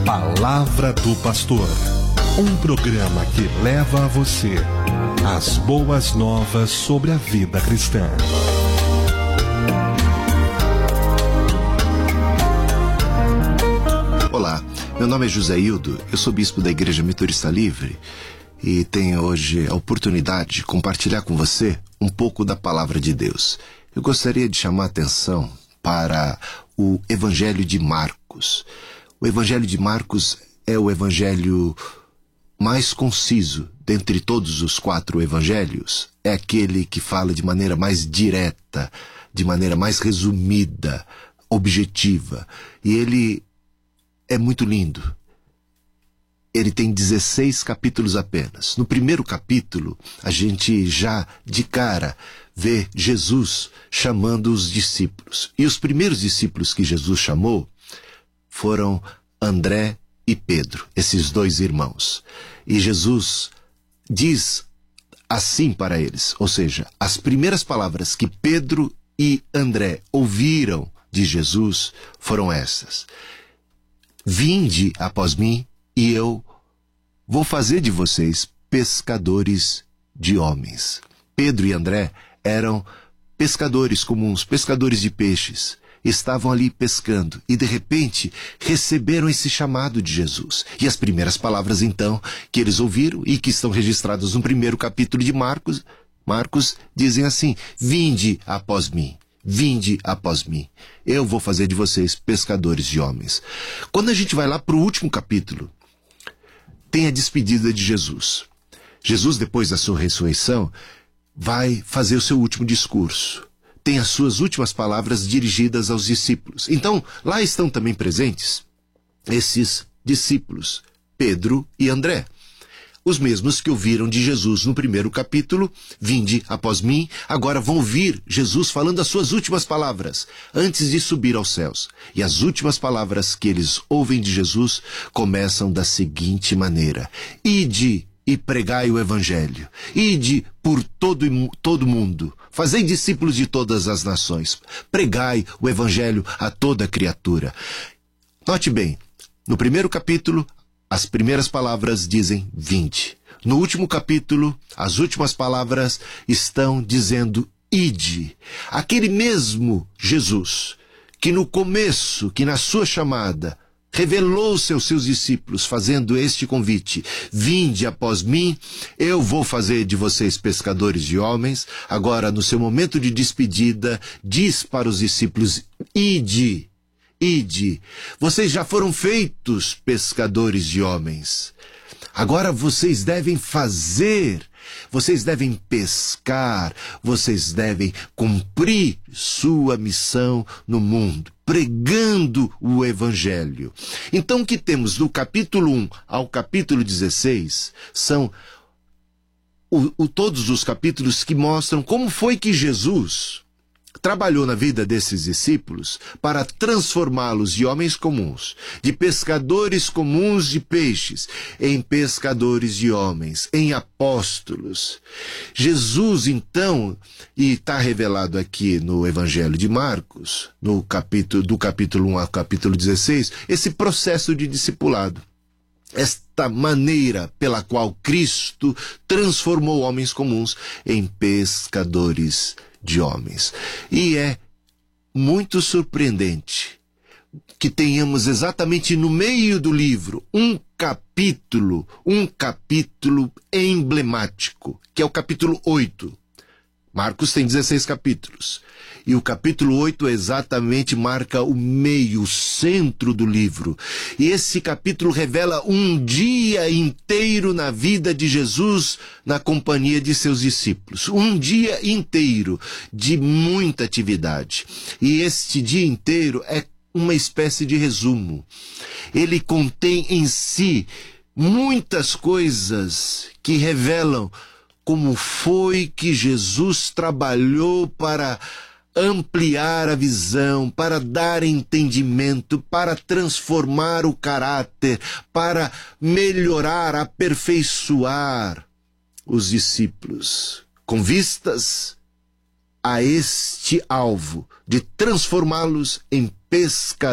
Palavra do Pastor, um programa que leva a você as boas novas sobre a vida cristã. Olá, meu nome é José Hildo, eu sou bispo da Igreja Metodista Livre e tenho hoje a oportunidade de compartilhar com você um pouco da Palavra de Deus. Eu gostaria de chamar a atenção para o Evangelho de Marcos. O Evangelho de Marcos é o evangelho mais conciso dentre todos os 4 evangelhos. É aquele que fala de maneira mais direta, de maneira mais resumida, objetiva. E ele é muito lindo. Ele tem 16 capítulos apenas. No primeiro capítulo, a gente já de cara vê Jesus chamando os discípulos. E os primeiros discípulos que Jesus chamou foram André e Pedro, esses 2 irmãos. E Jesus diz assim para eles, ou seja, as primeiras palavras que Pedro e André ouviram de Jesus foram essas: vinde após mim e eu vou fazer de vocês pescadores de homens. Pedro e André eram pescadores comuns, pescadores de peixes. Estavam ali pescando e de repente receberam esse chamado de Jesus. E as primeiras palavras então que eles ouviram e que estão registradas no primeiro capítulo de Marcos dizem assim: vinde após mim. Vinde após mim, eu vou fazer de vocês pescadores de homens. Quando a gente vai lá para o último capítulo, tem a despedida de Jesus. Jesus, depois da sua ressurreição, vai fazer o seu último discurso. Tem as suas últimas palavras dirigidas aos discípulos. Então, lá estão também presentes esses discípulos, Pedro e André. Os mesmos que ouviram de Jesus no primeiro capítulo, vinde após mim, agora vão ouvir Jesus falando as suas últimas palavras, antes de subir aos céus. E as últimas palavras que eles ouvem de Jesus começam da seguinte maneira: ide e pregai o Evangelho, ide por todo mundo, fazei discípulos de todas as nações, pregai o Evangelho a toda criatura. Note bem, no primeiro capítulo, as primeiras palavras dizem vinde. No último capítulo, as últimas palavras estão dizendo ide. Aquele mesmo Jesus que no começo, que na sua chamada, revelou-se aos seus discípulos fazendo este convite: vinde após mim, eu vou fazer de vocês pescadores de homens. Agora, no seu momento de despedida, diz para os discípulos: ide. Ide, vocês já foram feitos pescadores de homens. Agora vocês devem fazer, vocês devem pescar, vocês devem cumprir sua missão no mundo, pregando o Evangelho. Então o que temos do capítulo 1 ao capítulo 16 são todos os capítulos que mostram como foi que Jesus trabalhou na vida desses discípulos para transformá-los de homens comuns, de pescadores comuns de peixes, em pescadores de homens, em apóstolos. Jesus, então, e está revelado aqui no Evangelho de Marcos, do capítulo 1 ao capítulo 16, esse processo de discipulado. Esta maneira pela qual Cristo transformou homens comuns em pescadores de homens. E é muito surpreendente que tenhamos exatamente no meio do livro um capítulo emblemático, que é o capítulo 8. Marcos tem 16 capítulos. E o capítulo 8 exatamente marca o meio, o centro do livro. E esse capítulo revela um dia inteiro na vida de Jesus na companhia de seus discípulos. Um dia inteiro de muita atividade. E este dia inteiro é uma espécie de resumo. Ele contém em si muitas coisas que revelam como foi que Jesus trabalhou para ampliar a visão, para dar entendimento, para transformar o caráter, para melhorar, aperfeiçoar os discípulos, com vistas a este alvo de transformá-los em pescadores